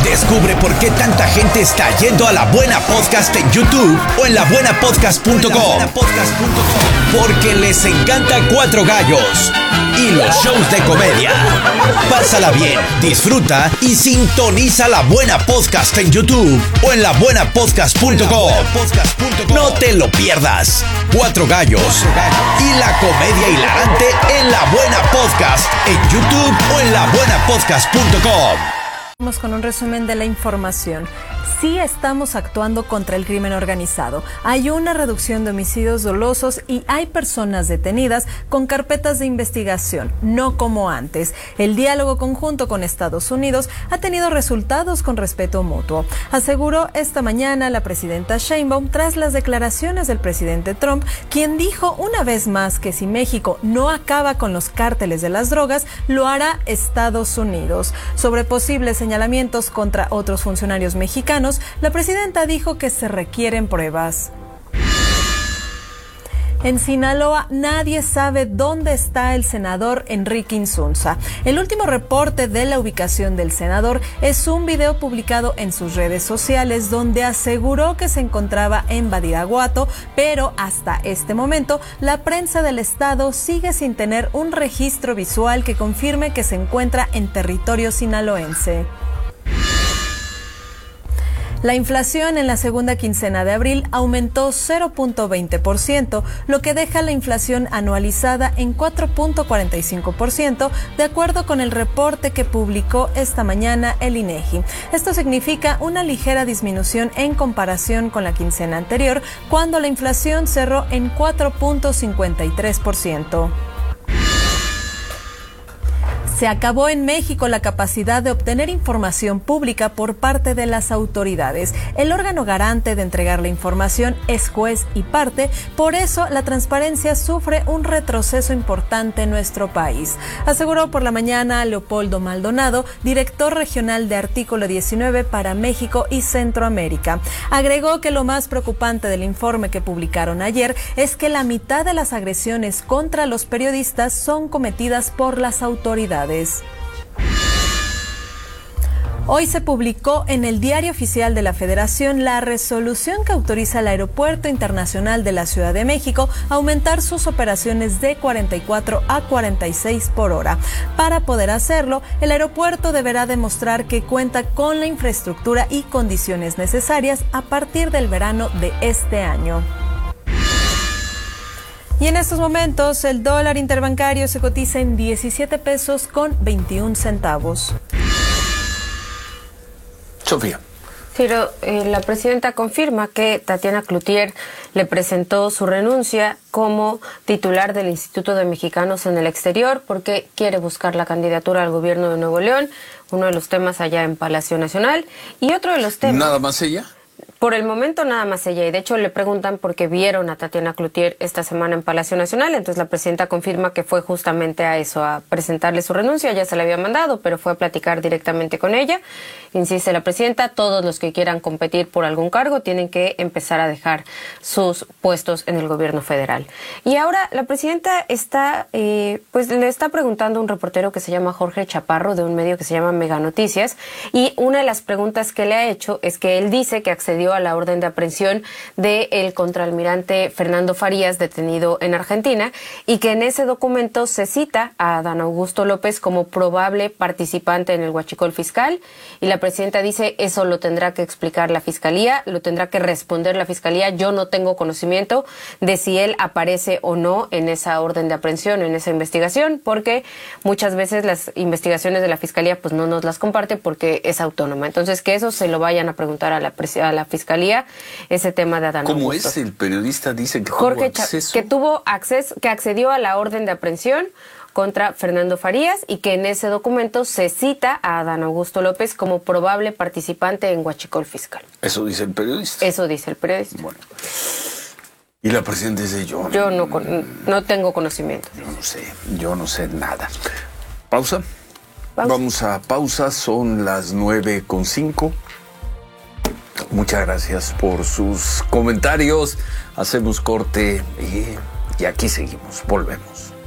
Descubre por qué tanta gente está yendo a La Buena Podcast en YouTube o en labuenapodcast.com. Porque les encanta Cuatro Gallos y los shows de comedia. Pásala bien, disfruta y sintoniza La Buena Podcast en YouTube o en labuenapodcast.com. No te lo pierdas. Cuatro Gallos y la comedia hilarante en La Buena Podcast en YouTube o en labuenapodcast.com. Vamos con un resumen de la información. Sí estamos actuando contra el crimen organizado. Hay una reducción de homicidios dolosos y hay personas detenidas con carpetas de investigación, no como antes. El diálogo conjunto con Estados Unidos ha tenido resultados con respeto mutuo, aseguró esta mañana la presidenta Sheinbaum tras las declaraciones del presidente Trump, quien dijo una vez más que si México no acaba con los cárteles de las drogas, lo hará Estados Unidos. Sobre posibles señalamientos contra otros funcionarios mexicanos, la presidenta dijo que se requieren pruebas. En Sinaloa, nadie sabe dónde está el senador Enrique Insunza. El último reporte de la ubicación del senador es un video publicado en sus redes sociales donde aseguró que se encontraba en Badiraguato, pero hasta este momento la prensa del estado sigue sin tener un registro visual que confirme que se encuentra en territorio sinaloense. La inflación en la segunda quincena de abril aumentó 0.20%, lo que deja la inflación anualizada en 4.45%, de acuerdo con el reporte que publicó esta mañana el INEGI. Esto significa una ligera disminución en comparación con la quincena anterior, cuando la inflación cerró en 4.53%. Se acabó en México la capacidad de obtener información pública por parte de las autoridades. El órgano garante de entregar la información es juez y parte, por eso la transparencia sufre un retroceso importante en nuestro país, aseguró por la mañana Leopoldo Maldonado, director regional de Artículo 19 para México y Centroamérica. Agregó que lo más preocupante del informe que publicaron ayer es que la mitad de las agresiones contra los periodistas son cometidas por las autoridades. Hoy se publicó en el Diario Oficial de la Federación la resolución que autoriza al Aeropuerto Internacional de la Ciudad de México a aumentar sus operaciones de 44 a 46 por hora. Para poder hacerlo, el aeropuerto deberá demostrar que cuenta con la infraestructura y condiciones necesarias a partir del verano de este año. Y en estos momentos el dólar interbancario se cotiza en 17 pesos con 21 centavos. Sofía. Ciro, la presidenta confirma que Tatiana Cloutier le presentó su renuncia como titular del Instituto de Mexicanos en el Exterior porque quiere buscar la candidatura al gobierno de Nuevo León, uno de los temas allá en Palacio Nacional. Y otro de los temas... ¿Nada más ella? Por el momento nada más ella, y de hecho le preguntan porque vieron a Tatiana Cloutier esta semana en Palacio Nacional, entonces la presidenta confirma que fue justamente a eso, a presentarle su renuncia, ya se la había mandado, pero fue a platicar directamente con ella. Insiste la presidenta, todos los que quieran competir por algún cargo tienen que empezar a dejar sus puestos en el gobierno federal. Y ahora la presidenta está, pues le está preguntando a un reportero que se llama Jorge Chaparro, de un medio que se llama Mega Noticias, y una de las preguntas que le ha hecho es que él dice que accedió a la orden de aprehensión del contraalmirante Fernando Farías, detenido en Argentina, y que en ese documento se cita a Adán Augusto López como probable participante en el huachicol fiscal, y la presidenta dice eso lo tendrá que explicar la fiscalía, lo tendrá que responder la fiscalía. Yo no tengo conocimiento de si él aparece o no en esa orden de aprehensión, en esa investigación, porque muchas veces las investigaciones de la fiscalía pues no nos las comparte porque es autónoma. Entonces que eso se lo vayan a preguntar a la fiscalía, ese tema de Adán Augusto. ¿Cómo es? El periodista dice que Jorge tuvo acceso. Que tuvo acceso, que accedió a la orden de aprehensión contra Fernando Farías y que en ese documento se cita a Adán Augusto López como probable participante en huachicol fiscal. Eso dice el periodista. Eso dice el periodista. Bueno. Y la presidenta dice yo no tengo conocimiento. Yo no sé nada. ¿Pausa? Vamos a pausa, son las 9:05. Muchas gracias por sus comentarios. Hacemos corte y aquí seguimos. Volvemos.